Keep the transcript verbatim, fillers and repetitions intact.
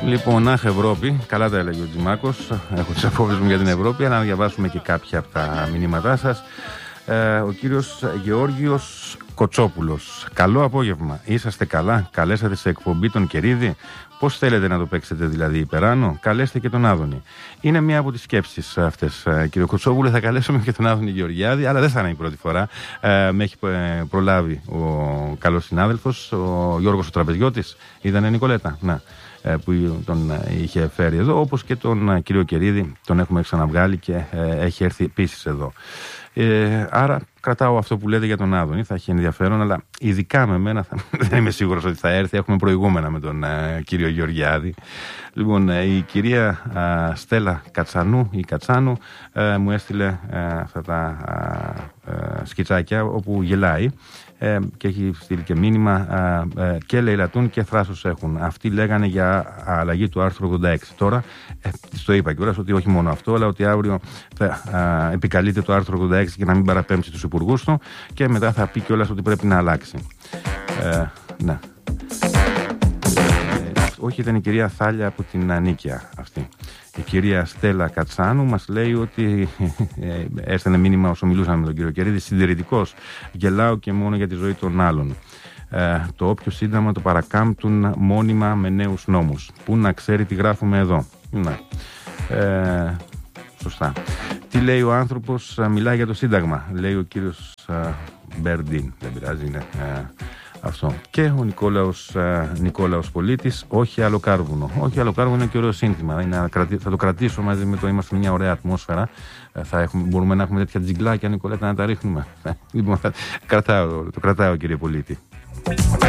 Λοιπόν, αχ, Ευρώπη, καλά τα έλεγε ο Τζιμάκος. Έχω τις απόψεις μου για την Ευρώπη, αλλά να διαβάσουμε και κάποια από τα μηνύματά σας. Ε, ο κύριος Γεώργιος Κοτσόπουλος. Καλό απόγευμα. Είσαστε καλά? Καλέσατε σε εκπομπή τον Κερίδη? Πώς θέλετε να το παίξετε δηλαδή υπεράνω? Καλέστε και τον Άδωνη. Είναι μία από τις σκέψεις αυτές, κύριο Κοτσόπουλο. Θα καλέσουμε και τον Άδωνη Γεωργιάδη, αλλά δεν θα είναι η πρώτη φορά. Ε, με έχει προλάβει ο καλός συνάδελφος, ο Γιώργος ο Τραπεζιώτης. Ήτανε, Νικολέτα? Να. Που τον είχε φέρει εδώ, όπως και τον κύριο Κερίδη, τον έχουμε ξαναβγάλει και ε, έχει έρθει επίσης εδώ. Ε, άρα κρατάω αυτό που λέτε για τον Άδωνη, θα έχει ενδιαφέρον, αλλά ειδικά με μένα θα, δεν είμαι σίγουρος ότι θα έρθει. Έχουμε προηγούμενα με τον ε, κύριο Γεωργιάδη. Λοιπόν, ε, η κυρία ε, Στέλλα Κατσανού ή Κατσάνου ε, μου έστειλε ε, αυτά τα ε, ε, σκιτσάκια όπου γελάει. Ε, και έχει στείλει και μήνυμα ε, ε, και λαιλατούν και θράσος έχουν. Αυτοί λέγανε για αλλαγή του άρθρου ογδόντα έξι. Τώρα, ε, το είπα κιόλας ότι όχι μόνο αυτό, αλλά ότι αύριο θα ε, επικαλείται το άρθρο ογδόντα έξι και να μην παραπέμψει τους υπουργούς του και μετά θα πει κιόλας ότι πρέπει να αλλάξει. Ε, ναι. Ε, όχι, ήταν η κυρία Θάλια από την Ανίκια αυτή. Η κυρία Στέλλα Κατσάνου μας λέει ότι έστελνε μήνυμα όσο μιλούσαμε με τον κύριο Κερίδη, συντηρητικός, γελάω και μόνο για τη ζωή των άλλων. Ε, το όποιο σύνταγμα το παρακάμπτουν μόνιμα με νέους νόμους. Πού να ξέρει τι γράφουμε εδώ. Να. Ε, σωστά. Τι λέει ο άνθρωπος? Μιλάει για το σύνταγμα, λέει ο κύριος Μπερντίν. Δεν πειράζει, είναι ε, αυτό. Και ο Νικόλαος, ε, Νικόλαος Πολίτης, όχι άλλο κάρβουνο. Όχι άλλο κάρβουνο είναι και ωραίο σύνθημα. Είναι, θα το κρατήσω μαζί με το είμαστε μια ωραία ατμόσφαιρα. Ε, θα έχουμε, μπορούμε να έχουμε τέτοια τζιγκλάκια, Νικολέτα, να τα ρίχνουμε. Λοιπόν, κρατάω, το κρατάω, κύριε Πολίτη.